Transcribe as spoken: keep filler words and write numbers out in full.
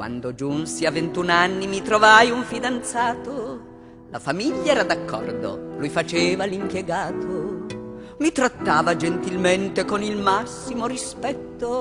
Quando giunsi a ventuno anni mi trovai un fidanzato. La famiglia era d'accordo, lui faceva l'impiegato. Mi trattava gentilmente con il massimo rispetto.